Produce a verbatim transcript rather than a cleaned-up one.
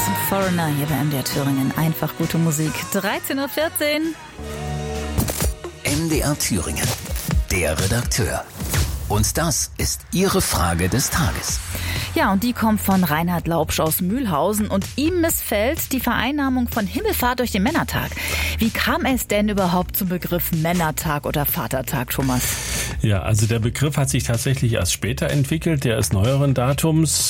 Foreigner hier bei M D R Thüringen. Einfach gute Musik. dreizehn Uhr vierzehn. M D R Thüringen, der Redakteur. Und das ist Ihre Frage des Tages. Ja, und die kommt von Reinhard Laubsch aus Mühlhausen und ihm missfällt die Vereinnahmung von Himmelfahrt durch den Männertag. Wie kam es denn überhaupt zum Begriff Männertag oder Vatertag, Thomas? Ja, also der Begriff hat sich tatsächlich erst später entwickelt, der ist neueren Datums.